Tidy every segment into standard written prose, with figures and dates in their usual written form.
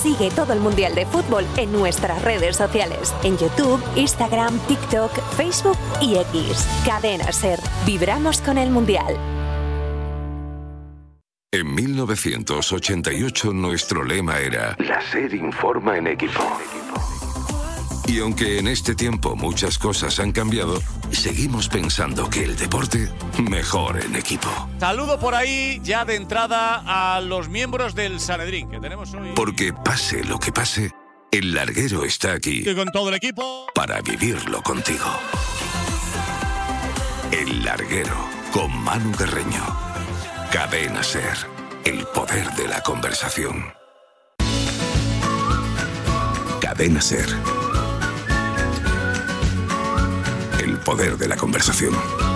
Sigue todo el Mundial de Fútbol en nuestras redes sociales, en YouTube, Instagram, TikTok, Facebook y X. Cadena SER. Vibramos con el Mundial. En 1988 nuestro lema era La SER informa en equipo. Y aunque en este tiempo muchas cosas han cambiado, seguimos pensando que el deporte mejor en equipo. Saludo por ahí ya de entrada a los miembros del Sanedrín que tenemos hoy. Porque pase lo que pase, el larguero está aquí. Y con todo el equipo. Para vivirlo contigo. El larguero con Manu Carreño. Cadena SER. El poder de la conversación. Cadena SER. El poder de la conversación.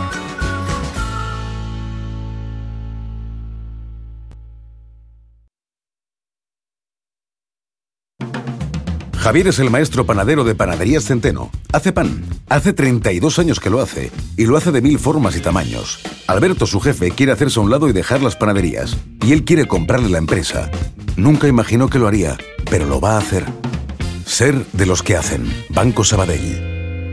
Javier es el maestro panadero de Panaderías Centeno. Hace pan. Hace 32 años que lo hace. Y lo hace de 1000 formas y tamaños. Alberto, su jefe, quiere hacerse a un lado y dejar las panaderías. Y él quiere comprarle la empresa. Nunca imaginó que lo haría, pero lo va a hacer. Ser de los que hacen. Banco Sabadell.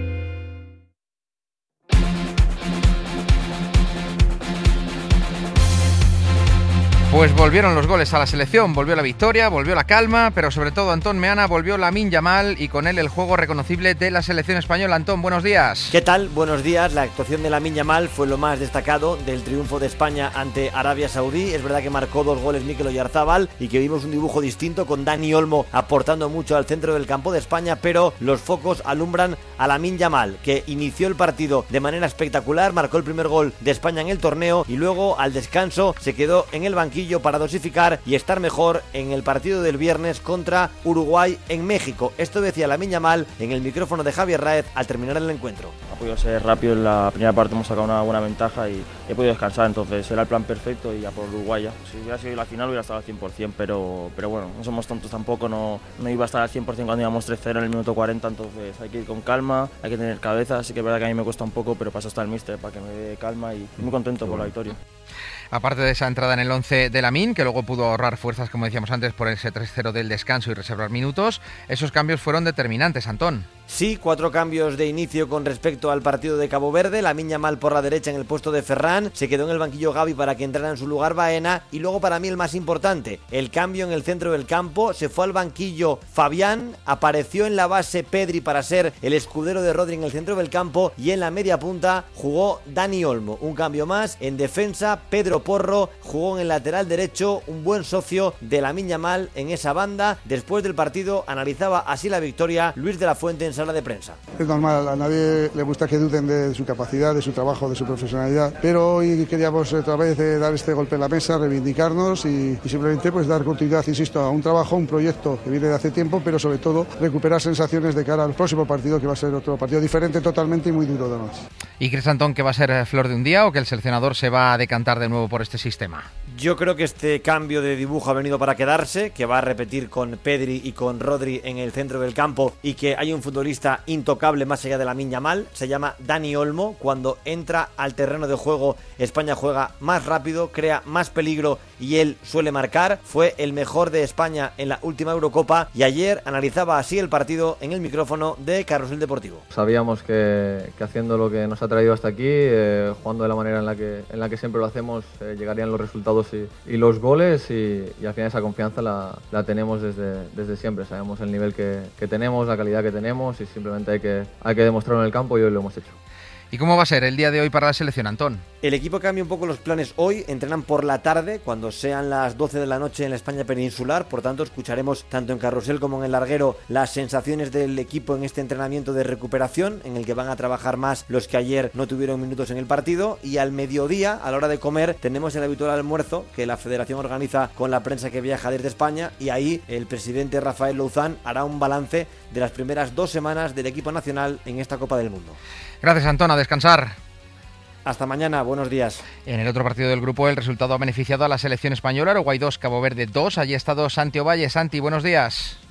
Pues volvieron los goles a la selección, volvió la victoria, volvió la calma, pero sobre todo Antón Meana, volvió Lamine Yamal y con él el juego reconocible de la selección española. Antón, buenos días. ¿Qué tal? Buenos días. La actuación de Lamine Yamal fue lo más destacado del triunfo de España ante Arabia Saudí. Es verdad que marcó 2 goles Mikel Oyarzabal y que vimos un dibujo distinto con Dani Olmo aportando mucho al centro del campo de España, pero los focos alumbran a Lamine Yamal, que inició el partido de manera espectacular, marcó el primer gol de España en el torneo y luego al descanso se quedó en el banquillo para dosificar y estar mejor en el partido del viernes contra Uruguay en México. Esto decía Lamine Yamal en el micrófono de Javier Raez al terminar el encuentro. Ha podido ser rápido, en la primera parte hemos sacado una buena ventaja y he podido descansar, entonces era el plan perfecto y ya por Uruguay ya. Si hubiera sido la final hubiera estado al 100%, pero bueno, no somos tontos tampoco, no iba a estar al 100% cuando íbamos 3-0 en el minuto 40, entonces hay que ir con calma, hay que tener cabeza, así que es verdad que a mí me cuesta un poco, pero pasa hasta el míster para que me dé calma y muy contento por la victoria. Aparte de esa entrada en el 11 de Lamine, que luego pudo ahorrar fuerzas, como decíamos antes, por ese 3-0 del descanso y reservar minutos, esos cambios fueron determinantes, Antón. Sí, 4 cambios de inicio con respecto al partido de Cabo Verde. Lamine Yamal por la derecha en el puesto de Ferran, se quedó en el banquillo Gavi para que entrara en su lugar Baena y luego para mí el más importante, el cambio en el centro del campo, se fue al banquillo Fabián, apareció en la base Pedri para ser el escudero de Rodri en el centro del campo y en la media punta jugó Dani Olmo. Un cambio más en defensa, Pedro Porro jugó en el lateral derecho, un buen socio de Lamine Yamal en esa banda. Después del partido analizaba así la victoria Luis de la Fuente en sala de prensa. Es normal, a nadie le gusta que duden de su capacidad, de su trabajo, de su profesionalidad, pero hoy queríamos otra vez dar este golpe en la mesa, reivindicarnos y simplemente pues dar continuidad, insisto, a un trabajo, un proyecto que viene de hace tiempo, pero sobre todo recuperar sensaciones de cara al próximo partido, que va a ser otro partido diferente totalmente y muy duro además. ¿Y crees, Antón, que va a ser flor de un día o que el seleccionador se va a decantar de nuevo por este sistema? Yo creo que este cambio de dibujo ha venido para quedarse, que va a repetir con Pedri y con Rodri en el centro del campo y que hay un futbolista intocable más allá de Lamine Yamal, se llama Dani Olmo. Cuando entra al terreno de juego, España juega más rápido, crea más peligro y él suele marcar. Fue el mejor de España en la última Eurocopa y ayer analizaba así el partido en el micrófono de Carrusel Deportivo. Sabíamos que haciendo lo que nos ha traído hasta aquí, jugando de la manera en la que siempre lo hacemos, llegarían los resultados y los goles y al final esa confianza la tenemos desde siempre. Sabemos el nivel que tenemos, la calidad que tenemos y simplemente hay que demostrarlo en el campo y hoy lo hemos hecho. ¿Y cómo va a ser el día de hoy para la selección, Antón? El equipo cambia un poco los planes hoy, entrenan por la tarde, cuando sean las 12 de la noche en la España peninsular, por tanto escucharemos tanto en Carrusel como en el larguero las sensaciones del equipo en este entrenamiento de recuperación, en el que van a trabajar más los que ayer no tuvieron minutos en el partido, y al mediodía, a la hora de comer, tenemos el habitual almuerzo que la Federación organiza con la prensa que viaja desde España, y ahí el presidente Rafael Louzán hará un balance de las primeras 2 semanas del equipo nacional en esta Copa del Mundo. Gracias, Antón, a descansar. Hasta mañana, buenos días. En el otro partido del grupo, el resultado ha beneficiado a la selección española. Uruguay 2, Cabo Verde 2. Allí ha estado Santi Ovalle. Santi, buenos días.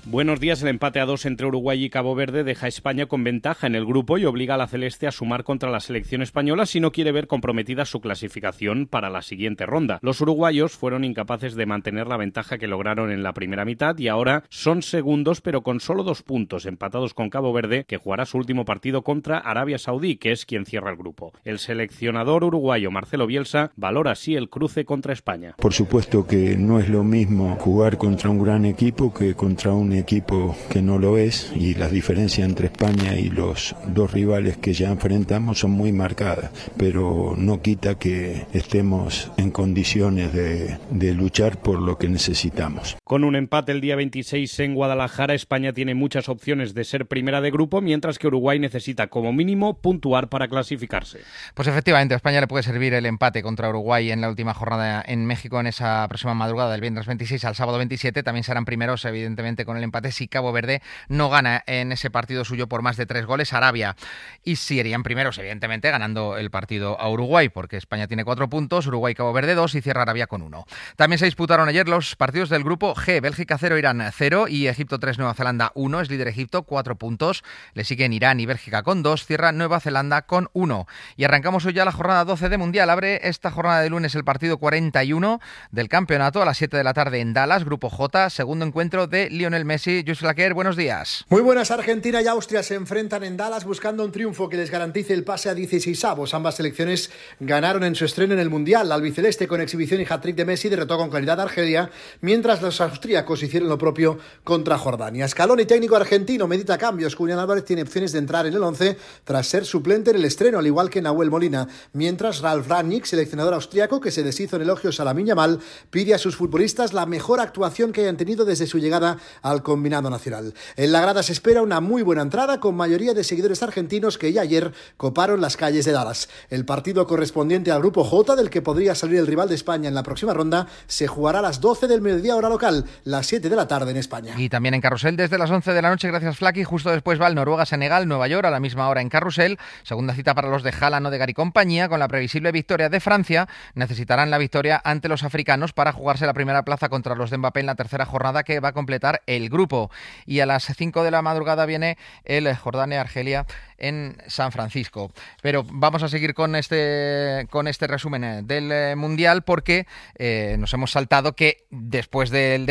Buenos días. El empate a 2 entre Uruguay y Cabo Verde deja a España con ventaja en el grupo y obliga a la celeste a sumar contra la selección española si no quiere ver comprometida su clasificación para la siguiente ronda. Los uruguayos fueron incapaces de mantener la ventaja que lograron en la primera mitad y ahora son segundos, pero con solo 2 puntos, empatados con Cabo Verde, que jugará su último partido contra Arabia Saudí, que es quien cierra el grupo. El seleccionador uruguayo Marcelo Bielsa valora así el cruce contra España. Por supuesto que no es lo mismo jugar contra un gran equipo que contra un equipo que no lo es, y las diferencias entre España y los dos rivales que ya enfrentamos son muy marcadas, pero no quita que estemos en condiciones de luchar por lo que necesitamos. Con un empate el día 26 en Guadalajara, España tiene muchas opciones de ser primera de grupo, mientras que Uruguay necesita como mínimo puntuar para clasificarse. Pues efectivamente, a España le puede servir el empate contra Uruguay en la última jornada en México en esa próxima madrugada del viernes 26 al sábado 27. También serán primeros, evidentemente, con el empate si Cabo Verde no gana en ese partido suyo por más de 3 goles a Arabia. Y serían primeros, evidentemente, ganando el partido a Uruguay, porque España tiene 4 puntos, Uruguay y Cabo Verde 2 y cierra Arabia con 1. También se disputaron ayer los partidos del grupo G. Bélgica 0, Irán 0 y Egipto 3, Nueva Zelanda 1. Es líder Egipto, 4 puntos. Le siguen Irán y Bélgica con 2. Cierra Nueva Zelanda con 1. Y arrancamos hoy ya la jornada 12 de Mundial. Abre esta jornada de lunes el partido 41 del campeonato a las 7 de la tarde en Dallas, grupo J, segundo encuentro de Lionel Messi. Jus Laquer, buenos días. Muy buenas. Argentina y Austria se enfrentan en Dallas buscando un triunfo que les garantice el pase a 16avos. Ambas selecciones ganaron en su estreno en el Mundial. La albiceleste, con exhibición y hat-trick de Messi, derrotó con claridad a Argelia, mientras los austríacos hicieron lo propio contra Jordania. Scaloni, técnico argentino, medita cambios. Julián Álvarez tiene opciones de entrar en el 11 tras ser suplente en el estreno, al igual que Nahuel Molina, mientras Ralf Rangnick, seleccionador austríaco que se deshizo en elogios a Lamine Yamal, pide a sus futbolistas la mejor actuación que hayan tenido desde su llegada al combinado nacional. En la grada se espera una muy buena entrada, con mayoría de seguidores argentinos que ya ayer coparon las calles de Dallas. El partido correspondiente al grupo J, del que podría salir el rival de España en la próxima ronda, se jugará a las 12 del mediodía hora local, las 7 de la tarde en España. Y también en Carrusel desde las 11 de la noche, gracias Flaky. Justo después va el Noruega-Senegal, Nueva York, a la misma hora en Carrusel. Segunda cita para los de Haaland, Odegaard y compañía. Con la previsible victoria de Francia, necesitarán la victoria ante los africanos para jugarse la primera plaza contra los de Mbappé en la tercera jornada, que va a completar el grupo. Y a las 5 de la madrugada viene el Jordania-Argelia en San Francisco. Pero vamos a seguir con este resumen del Mundial, porque nos hemos saltado que después del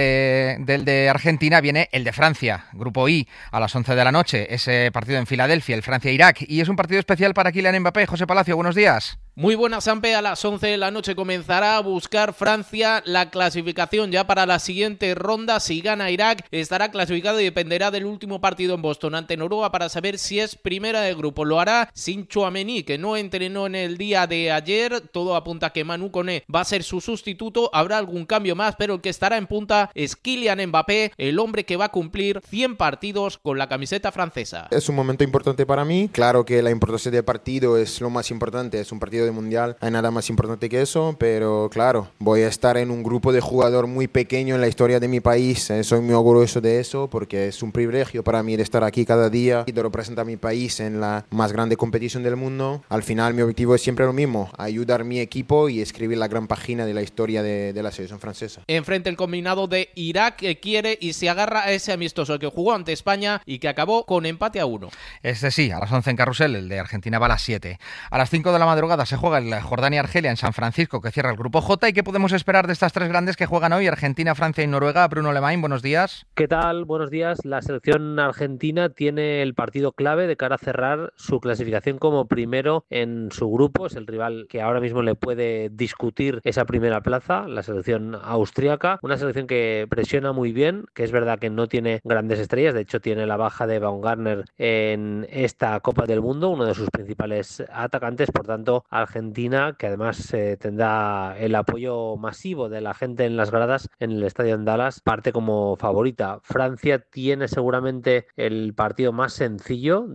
de Argentina viene el de Francia, grupo I, a las 11 de la noche, ese partido en Filadelfia, el Francia-Irak, y es un partido especial para Kylian Mbappé. José Palacio, buenos días. Muy buenas, Sampe. A las 11 de la noche comenzará a buscar Francia la clasificación ya para la siguiente ronda. Si gana Irak, estará clasificado y dependerá del último partido en Boston ante Noruega para saber si es primera de grupo. Lo hará sin Tchouaméni, que no entrenó en el día de ayer. Todo apunta a que Manu Koné va a ser su sustituto. Habrá algún cambio más, pero el que estará en punta es Kylian Mbappé, el hombre que va a cumplir 100 partidos con la camiseta francesa. Es un momento importante para mí. Claro que la importancia del partido es lo más importante. Es un partido de Mundial, hay nada más importante que eso, pero claro, voy a estar en un grupo de jugador muy pequeño en la historia de mi país. Soy muy orgulloso de eso, porque es un privilegio para mí de estar aquí cada día y de representar a mi país en la más grande competición del mundo. Al final mi objetivo es siempre lo mismo, ayudar a mi equipo y escribir la gran página de la historia de la selección francesa. Enfrente el combinado de Irak, que quiere y se agarra a ese amistoso que jugó ante España y que acabó con empate a 1. Sí, a las 11 en Carrusel, el de Argentina va a las 7. A las 5 de la madrugada se juega el Jordania-Argelia en San Francisco, que cierra el grupo J. ¿Y qué podemos esperar de estas tres grandes que juegan hoy? Argentina, Francia y Noruega. Bruno Lemain, buenos días. ¿Qué tal? Buenos días. La selección argentina tiene el partido clave de cara a cerrar su clasificación como primero en su grupo. Es el rival que ahora mismo le puede discutir esa primera plaza, la selección austríaca. Una selección que presiona muy bien, que es verdad que no tiene grandes estrellas. De hecho, tiene la baja de Baumgartner en esta Copa del Mundo, uno de sus principales atacantes. Por tanto, Argentina, que además tendrá el apoyo masivo de la gente en las gradas en el estadio en Dallas, parte como favorita. Francia tiene seguramente el partido más sencillo de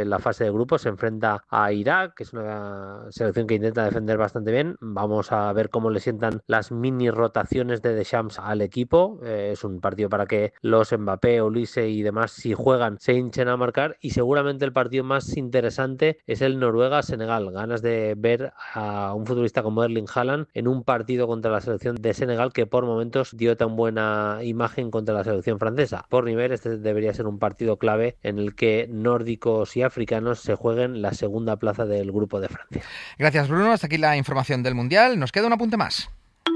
en la fase de grupos. Se enfrenta a Irak, que es una selección que intenta defender bastante bien. Vamos a ver cómo le sientan las mini rotaciones de Deschamps al equipo. Es un partido para que los Mbappé, Olise y demás, si juegan, se hinchen a marcar. Y seguramente el partido más interesante es el Noruega-Senegal. Ganas de ver a un futbolista como Erling Haaland en un partido contra la selección de Senegal, que por momentos dio tan buena imagen contra la selección francesa. Por nivel, este debería ser un partido clave en el que nórdicos y africanos se jueguen la segunda plaza del grupo de Francia. Gracias, Bruno. Hasta aquí la información del Mundial. Nos queda un apunte más.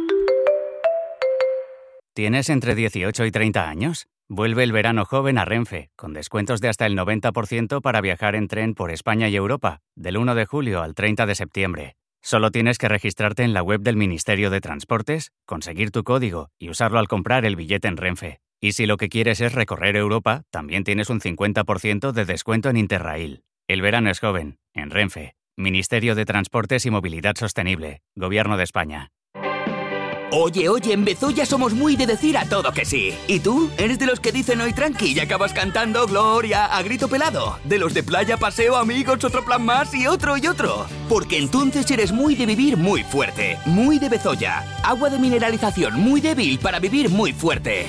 ¿Tienes entre 18 y 30 años? Vuelve el verano joven a Renfe, con descuentos de hasta el 90% para viajar en tren por España y Europa, del 1 de julio al 30 de septiembre. Solo tienes que registrarte en la web del Ministerio de Transportes, conseguir tu código y usarlo al comprar el billete en Renfe. Y si lo que quieres es recorrer Europa, también tienes un 50% de descuento en Interrail. El verano es joven, en Renfe. Ministerio de Transportes y Movilidad Sostenible, Gobierno de España. Oye, en Bezoya somos muy de decir a todo que sí. ¿Y tú? ¿Eres de los que dicen hoy tranqui y acabas cantando Gloria a grito pelado? ¿De los de playa, paseo, amigos, otro plan más y otro y otro? Porque entonces eres muy de vivir muy fuerte. Muy de Bezoya. Agua de mineralización muy débil para vivir muy fuerte.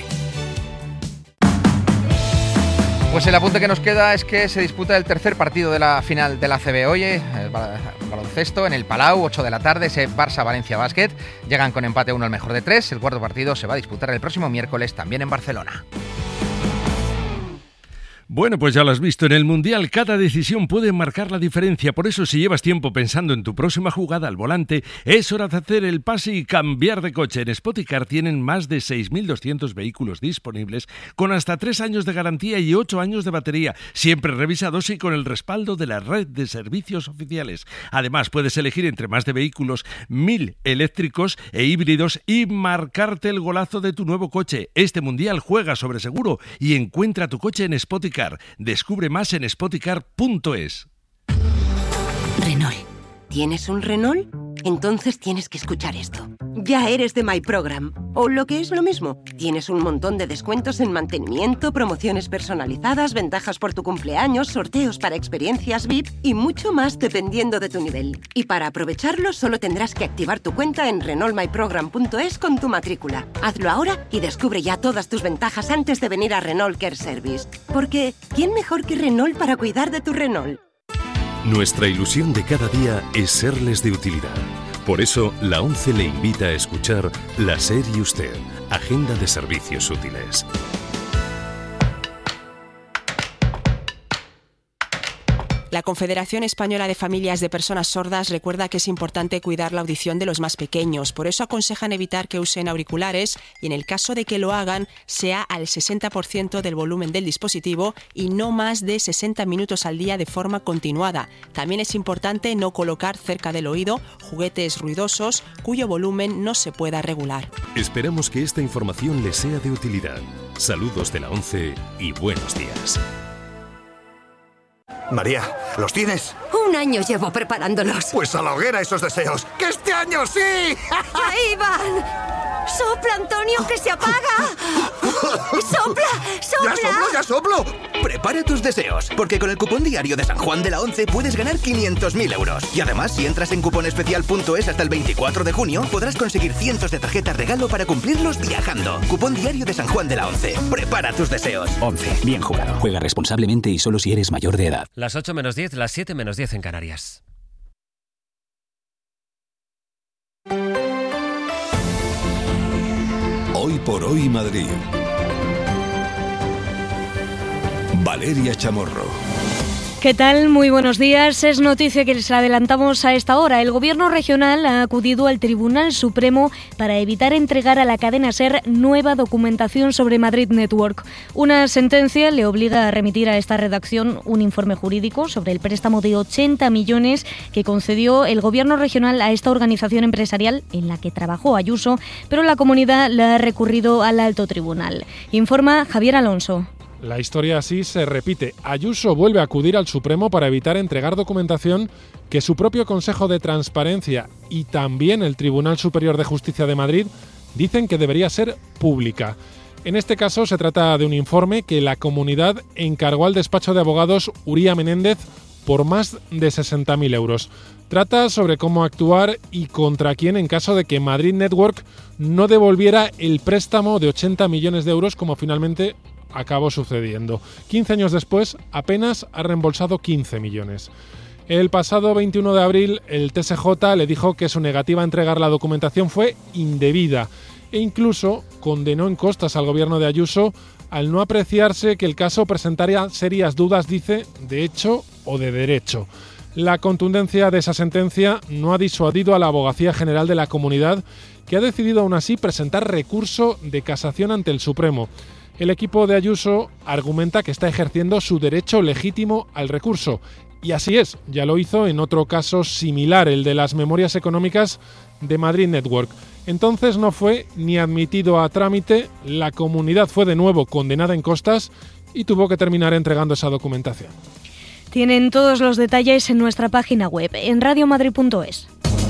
Pues el apunte que nos queda es que se disputa el tercer partido de la final de la ACB hoy, el baloncesto en el Palau, 8 de la tarde, ese Barça-Valencia Basket. Llegan con empate 1 al mejor de 3. El cuarto partido se va a disputar el próximo miércoles también en Barcelona. Bueno, pues ya lo has visto, en el Mundial cada decisión puede marcar la diferencia. Por eso, si llevas tiempo pensando en tu próxima jugada al volante, es hora de hacer el pase y cambiar de coche. En Spoticar tienen más de 6.200 vehículos disponibles con hasta 3 años de garantía y 8 años de batería, siempre revisados y con el respaldo de la red de servicios oficiales. Además, puedes elegir entre más de vehículos 1.000 eléctricos e híbridos y marcarte el golazo de tu nuevo coche. Este Mundial juega sobre seguro y encuentra tu coche en Spoticar. Descubre más en spoticar.es. Renault. ¿Tienes un Renault? Entonces tienes que escuchar esto. Ya eres de My Program. O lo que es lo mismo, tienes un montón de descuentos en mantenimiento, promociones personalizadas, ventajas por tu cumpleaños, sorteos para experiencias VIP y mucho más dependiendo de tu nivel. Y para aprovecharlo solo tendrás que activar tu cuenta en renaultmyprogram.es con tu matrícula. Hazlo ahora y descubre ya todas tus ventajas antes de venir a Renault Care Service. Porque, ¿quién mejor que Renault para cuidar de tu Renault? Nuestra ilusión de cada día es serles de utilidad. Por eso, la ONCE le invita a escuchar La SER y Usted, Agenda de Servicios Útiles. La Confederación Española de Familias de Personas Sordas recuerda que es importante cuidar la audición de los más pequeños. Por eso aconsejan evitar que usen auriculares y, en el caso de que lo hagan, sea al 60% del volumen del dispositivo y no más de 60 minutos al día de forma continuada. También es importante no colocar cerca del oído juguetes ruidosos cuyo volumen no se pueda regular. Esperamos que esta información les sea de utilidad. Saludos de la ONCE y buenos días. María, ¿los tienes? Un año llevo preparándolos. Pues a la hoguera esos deseos. ¡Que este año sí! ¡Ahí van! ¡Sopla, Antonio, que se apaga! ¡Sopla, sopla! ¡Ya soplo! Prepara tus deseos, porque con el cupón diario de San Juan de la ONCE puedes ganar 500.000 euros. Y además, si entras en cuponespecial.es hasta el 24 de junio, podrás conseguir cientos de tarjetas regalo para cumplirlos viajando. Cupón diario de San Juan de la ONCE. Prepara tus deseos. ONCE. Bien jugado. Juega responsablemente y solo si eres mayor de edad. Las 8 menos 10, las 7 menos 10 en Canarias. Hoy por hoy Madrid. Valeria Chamorro. ¿Qué tal? Muy buenos días. Es noticia que les adelantamos a esta hora. El Gobierno regional ha acudido al Tribunal Supremo para evitar entregar a la cadena SER nueva documentación sobre Madrid Network. Una sentencia le obliga a remitir a esta redacción un informe jurídico sobre el préstamo de 80 millones que concedió el Gobierno regional a esta organización empresarial en la que trabajó Ayuso, pero la comunidad la ha recurrido al alto tribunal. Informa Javier Alonso. La historia así se repite. Ayuso vuelve a acudir al Supremo para evitar entregar documentación que su propio Consejo de Transparencia y también el Tribunal Superior de Justicia de Madrid dicen que debería ser pública. En este caso se trata de un informe que la comunidad encargó al despacho de abogados Uría Menéndez por más de 60.000 euros. Trata sobre cómo actuar y contra quién en caso de que Madrid Network no devolviera el préstamo de 80 millones de euros como finalmente acabó sucediendo. 15 años después, apenas ha reembolsado 15 millones. El pasado 21 de abril, el TSJ le dijo que su negativa a entregar la documentación fue indebida e incluso condenó en costas al gobierno de Ayuso al no apreciarse que el caso presentaría serias dudas, dice, de hecho o de derecho. La contundencia de esa sentencia no ha disuadido a la Abogacía General de la Comunidad, que ha decidido aún así presentar recurso de casación ante el Supremo. El equipo de Ayuso argumenta que está ejerciendo su derecho legítimo al recurso. Y así es, ya lo hizo en otro caso similar, el de las memorias económicas de Madrid Network. Entonces no fue ni admitido a trámite, la comunidad fue de nuevo condenada en costas y tuvo que terminar entregando esa documentación. Tienen todos los detalles en nuestra página web, en radiomadrid.es.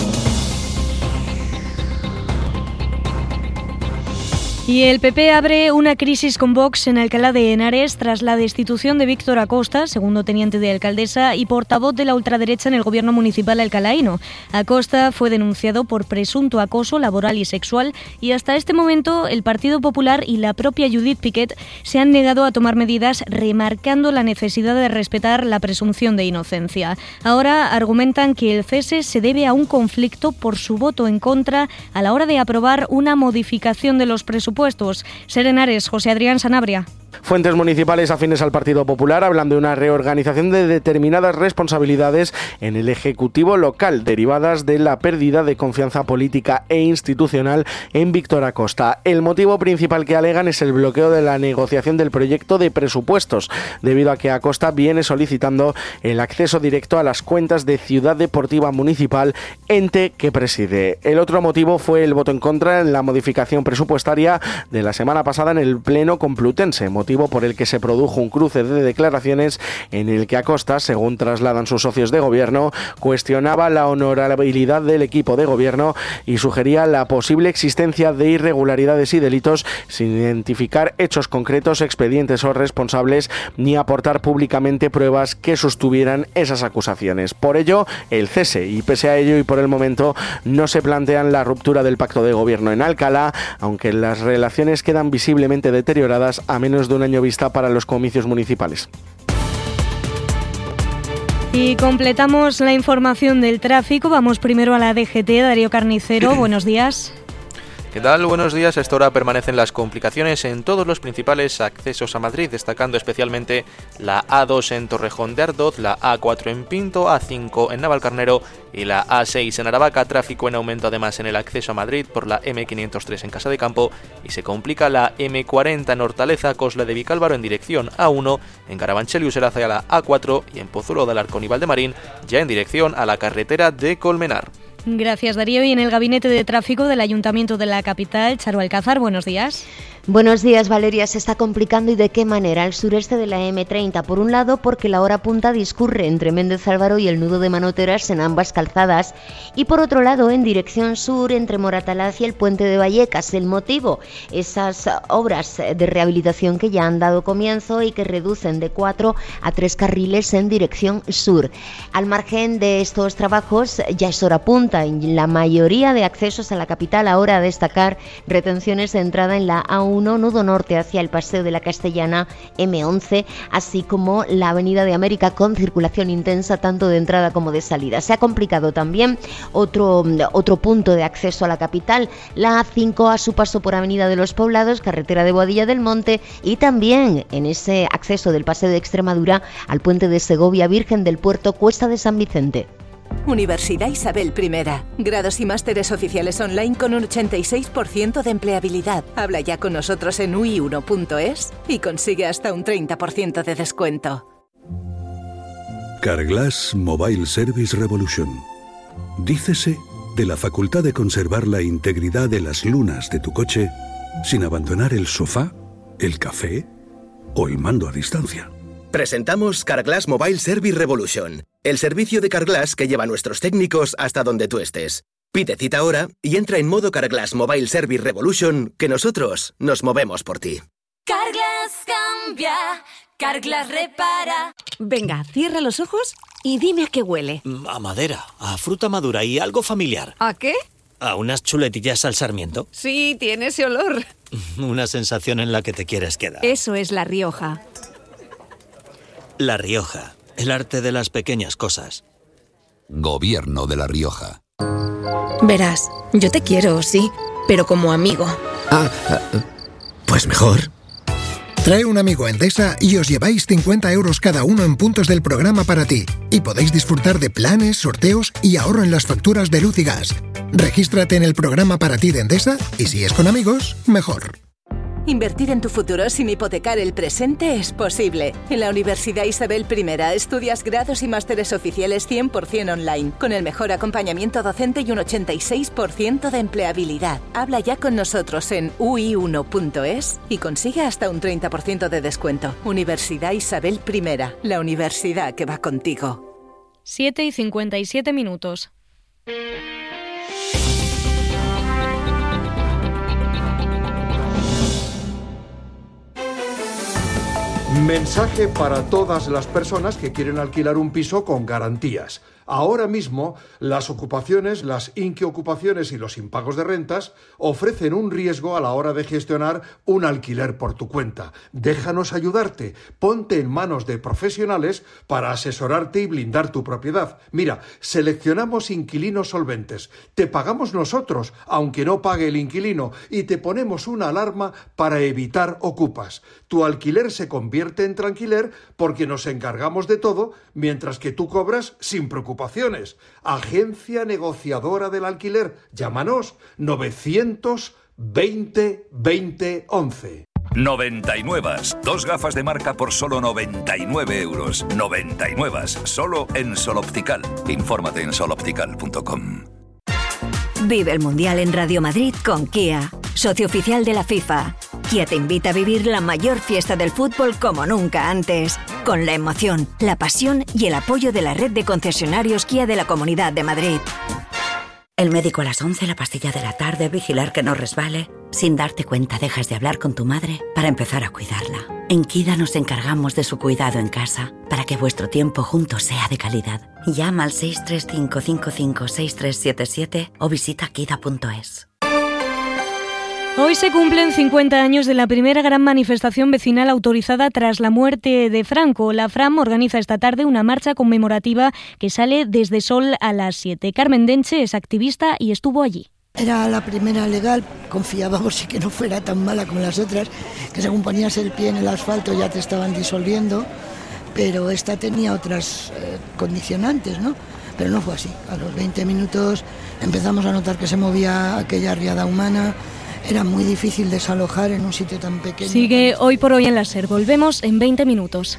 Y el PP abre una crisis con Vox en Alcalá de Henares tras la destitución de Víctor Acosta, segundo teniente de alcaldesa y portavoz de la ultraderecha en el gobierno municipal alcalaíno. Acosta fue denunciado por presunto acoso laboral y sexual y hasta este momento el Partido Popular y la propia Judith Piquet se han negado a tomar medidas remarcando la necesidad de respetar la presunción de inocencia. Ahora argumentan que el cese se debe a un conflicto por su voto en contra a la hora de aprobar una modificación de los presupuestos. Ser Henares, José Adrián Sanabria. Fuentes municipales afines al Partido Popular hablan de una reorganización de determinadas responsabilidades en el Ejecutivo local, derivadas de la pérdida de confianza política e institucional en Víctor Acosta. El motivo principal que alegan es el bloqueo de la negociación del proyecto de presupuestos, debido a que Acosta viene solicitando el acceso directo a las cuentas de Ciudad Deportiva Municipal, ente que preside. El otro motivo fue el voto en contra en la modificación presupuestaria de la semana pasada en el Pleno Complutense, motivo por el que se produjo un cruce de declaraciones en el que Acosta, según trasladan sus socios de gobierno, cuestionaba la honorabilidad del equipo de gobierno y sugería la posible existencia de irregularidades y delitos sin identificar hechos concretos, expedientes o responsables ni aportar públicamente pruebas que sostuvieran esas acusaciones. Por ello, el cese, y pese a ello y por el momento no se plantean la ruptura del pacto de gobierno en Alcalá, aunque las relaciones quedan visiblemente deterioradas a menos de un año vista para los comicios municipales. Y completamos la información del tráfico. Vamos primero a la DGT. Darío Carnicero, buenos días. ¿Qué tal? Buenos días. A esta hora permanecen las complicaciones en todos los principales accesos a Madrid, destacando especialmente la A2 en Torrejón de Ardoz, la A4 en Pinto, A5 en Navalcarnero y la A6 en Aravaca. Tráfico en aumento además en el acceso a Madrid por la M503 en Casa de Campo y se complica la M40 en Hortaleza, Cosla de Vicálvaro en dirección A1, en Carabanchel y Usera hacia la A4 y en Pozuelo de Alarcón y Valdemarín ya en dirección a la carretera de Colmenar. Gracias, Darío. Y en el Gabinete de Tráfico del Ayuntamiento de la capital, Charo Alcázar, buenos días. Buenos días, Valeria. Se está complicando y de qué manera al sureste de la M30. Por un lado, porque la hora punta discurre entre Méndez Álvaro y el nudo de Manoteras en ambas calzadas. Y por otro lado, en dirección sur, entre Moratalaz y el puente de Vallecas. El motivo, esas obras de rehabilitación que ya han dado comienzo y que reducen de 4 a 3 carriles en dirección sur. Al margen de estos trabajos, ya es hora punta en la mayoría de accesos a la capital. Ahora a destacar retenciones de entrada en la A1, nudo norte hacia el Paseo de la Castellana, M11, así como la Avenida de América con circulación intensa tanto de entrada como de salida. Se ha complicado también otro punto de acceso a la capital, la A5 a su paso por Avenida de los Poblados, carretera de Boadilla del Monte y también en ese acceso del Paseo de Extremadura al puente de Segovia, Virgen del Puerto, Cuesta de San Vicente. Universidad Isabel I. Grados y másteres oficiales online con un 86% de empleabilidad. Habla ya con nosotros en ui1.es y consigue hasta un 30% de descuento. Carglass Mobile Service Revolution. Dícese de la facultad de conservar la integridad de las lunas de tu coche sin abandonar el sofá, el café o el mando a distancia. Presentamos Carglass Mobile Service Revolution, el servicio de Carglass que lleva a nuestros técnicos hasta donde tú estés. Pide cita ahora y entra en modo Carglass Mobile Service Revolution, que nosotros nos movemos por ti. Carglass cambia, Carglass repara. Venga, cierra los ojos Y dime a qué huele. A madera, a fruta madura y algo familiar. ¿A qué? A unas chuletillas al sarmiento. Sí, tiene ese olor. Una sensación en la que te quieres quedar. Eso es La Rioja. La Rioja, el arte de las pequeñas cosas. Gobierno de La Rioja. Verás, yo te quiero, sí, pero como amigo. Pues mejor. Trae un amigo a Endesa y os lleváis 50 euros cada uno en puntos del programa para ti. Y podéis disfrutar de planes, sorteos y ahorro en las facturas de luz y gas. Regístrate en el programa para ti de Endesa y si es con amigos, mejor. Invertir en tu futuro sin hipotecar el presente es posible. En la Universidad Isabel I estudias grados y másteres oficiales 100% online, con el mejor acompañamiento docente y un 86% de empleabilidad. Habla ya con nosotros en ui1.es y consigue hasta un 30% de descuento. Universidad Isabel I, la universidad que va contigo. 7:57. Mensaje para todas las personas que quieren alquilar un piso con garantías. Ahora mismo, las ocupaciones, las inquiocupaciones y los impagos de rentas ofrecen un riesgo a la hora de gestionar un alquiler por tu cuenta. Déjanos ayudarte. Ponte en manos de profesionales para asesorarte y blindar tu propiedad. Mira, seleccionamos inquilinos solventes. Te pagamos nosotros, aunque no pague el inquilino, y te ponemos una alarma para evitar ocupas. Tu alquiler se convierte en tranquiler porque nos encargamos de todo, mientras que tú cobras sin preocupaciones. Agencia negociadora del alquiler. Llámanos 920 20 11. 99. 2 gafas de marca por solo 99 euros. 99. Solo en Sol Optical. Infórmate en soloptical.com. Vive el Mundial en Radio Madrid con Kia, socio oficial de la FIFA. Kia te invita a vivir la mayor fiesta del fútbol como nunca antes, con la emoción, la pasión y el apoyo de la red de concesionarios Kia de la Comunidad de Madrid. El médico a las 11, la pastilla de la tarde, vigilar que no resbale. Sin darte cuenta dejas de hablar con tu madre para empezar a cuidarla. En Kida nos encargamos de su cuidado en casa para que vuestro tiempo juntos sea de calidad. Llama al 635556377 o visita kida.es. Hoy se cumplen 50 años de la primera gran manifestación vecinal autorizada tras la muerte de Franco. La FRAM organiza esta tarde una marcha conmemorativa que sale desde Sol a las 7. Carmen Denche es activista y estuvo allí. Era la primera legal, confiábamos en que no fuera tan mala como las otras, que según ponías el pie en el asfalto ya te estaban disolviendo, pero esta tenía otras condicionantes, ¿no? Pero no fue así. A los 20 minutos empezamos a notar que se movía aquella riada humana. Era muy difícil desalojar en un sitio tan pequeño. Sigue Hoy por Hoy en la SER. Volvemos en 20 minutos.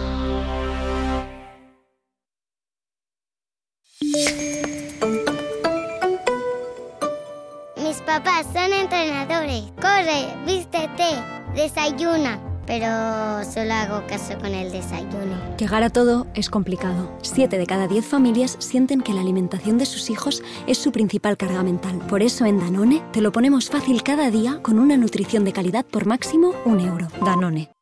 Mis papás son entrenadores. Corre, vístete, desayuna. Pero solo hago caso con el desayuno. Llegar a todo es complicado. 7 de cada 10 familias sienten que la alimentación de sus hijos es su principal carga mental. Por eso en Danone te lo ponemos fácil cada día con una nutrición de calidad por máximo €1. Danone.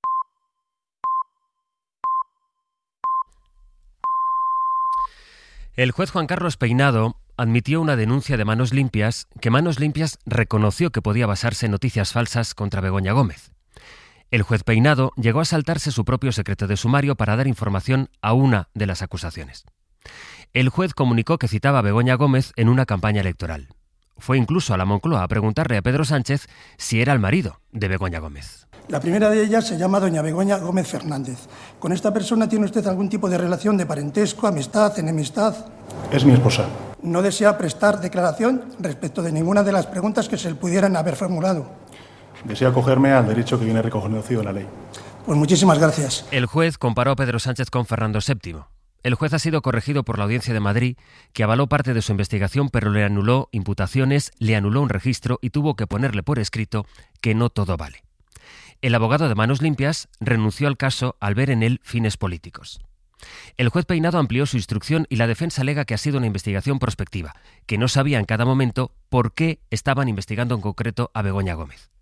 El juez Juan Carlos Peinado admitió una denuncia de Manos Limpias, que Manos Limpias reconoció que podía basarse en noticias falsas contra Begoña Gómez. El juez Peinado llegó a saltarse su propio secreto de sumario para dar información a una de las acusaciones. El juez comunicó que citaba a Begoña Gómez en una campaña electoral. Fue incluso a la Moncloa a preguntarle a Pedro Sánchez si era el marido de Begoña Gómez. La primera de ellas se llama doña Begoña Gómez Fernández. ¿Con esta persona tiene usted algún tipo de relación de parentesco, amistad, enemistad? Es mi esposa. ¿No desea prestar declaración respecto de ninguna de las preguntas que se le pudieran haber formulado? Desea acogerme al derecho que viene reconocido en la ley. Pues muchísimas gracias. El juez comparó a Pedro Sánchez con Fernando VII. El juez ha sido corregido por la Audiencia de Madrid, que avaló parte de su investigación, pero le anuló imputaciones, le anuló un registro y tuvo que ponerle por escrito que no todo vale. El abogado de Manos Limpias renunció al caso al ver en él fines políticos. El juez Peinado amplió su instrucción y la defensa alega que ha sido una investigación prospectiva, que no sabía en cada momento por qué estaban investigando en concreto a Begoña Gómez.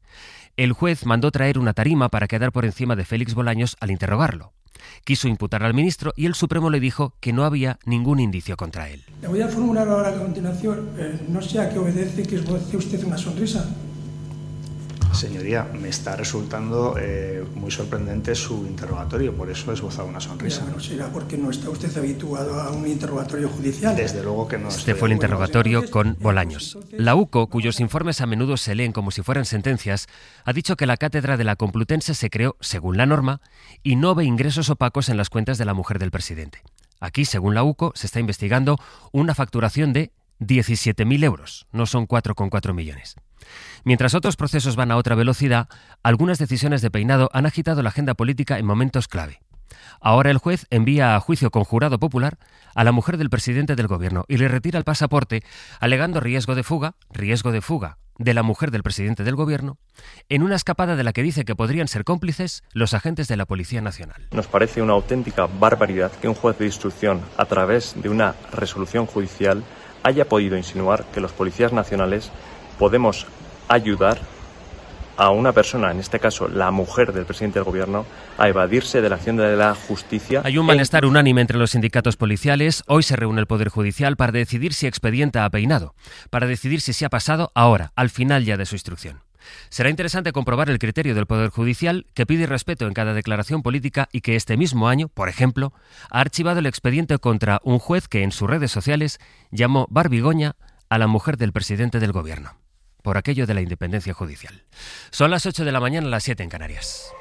El juez mandó traer una tarima para quedar por encima de Félix Bolaños al interrogarlo. Quiso imputar al ministro y el Supremo le dijo que no había ningún indicio contra él. Le voy a formular ahora a continuación, no sé a qué obedece que esboce usted una sonrisa. Señoría, me está resultando muy sorprendente su interrogatorio, por eso he esbozado una sonrisa. Bueno, será porque no está usted habituado a un interrogatorio judicial. Desde luego que no. Este fue el interrogatorio con Bolaños. La UCO, cuyos informes a menudo se leen como si fueran sentencias, ha dicho que la cátedra de la Complutense se creó según la norma y no ve ingresos opacos en las cuentas de la mujer del presidente. Aquí, según la UCO, se está investigando una facturación de 17.000 euros, no son 4,4 millones. Mientras otros procesos van a otra velocidad, algunas decisiones de Peinado han agitado la agenda política en momentos clave. Ahora el juez envía a juicio con jurado popular a la mujer del presidente del gobierno y le retira el pasaporte, alegando riesgo de fuga de la mujer del presidente del gobierno, en una escapada de la que dice que podrían ser cómplices los agentes de la Policía Nacional. Nos parece una auténtica barbaridad que un juez de instrucción, a través de una resolución judicial, haya podido insinuar que los policías nacionales podemos ayudar a una persona, en este caso la mujer del presidente del gobierno, a evadirse de la acción de la justicia. Hay un malestar unánime entre los sindicatos policiales. Hoy se reúne el Poder Judicial para decidir si expedienta a Peinado, para decidir si se ha pasado ahora, al final ya de su instrucción. Será interesante comprobar el criterio del Poder Judicial, que pide respeto en cada declaración política y que este mismo año, por ejemplo, ha archivado el expediente contra un juez que en sus redes sociales llamó barbigoña a la mujer del presidente del gobierno, por aquello de la independencia judicial. Son las 8 de la mañana, las 7 en Canarias.